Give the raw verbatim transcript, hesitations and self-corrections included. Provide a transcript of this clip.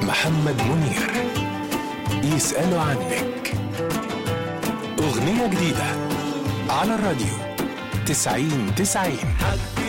محمد منير. يسألوا عنك. أغنية جديدة على الراديو تسعين تسعين.